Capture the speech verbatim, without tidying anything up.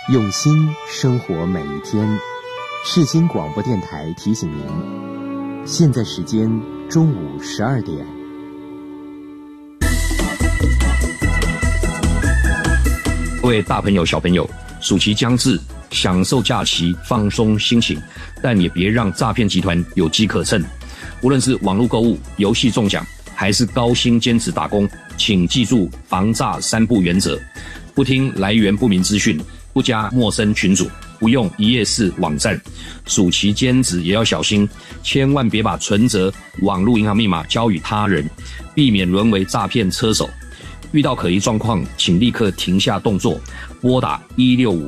用心生活每一天。世新广播电台提醒您，现在时间中午十二点。 各位大朋友小朋友，暑期将至，享受假期，放松心情，但也别让诈骗集团有机可乘。无论是网络购物、游戏中奖，还是高薪兼职打工，请记住防诈三不原则：不听来源不明资讯，不加陌生群组，不用一页式网站。暑期兼职也要小心，千万别把存折、网络银行密码交予他人，避免沦为诈骗车手。遇到可疑状况，请立刻停下动作，拨打一六五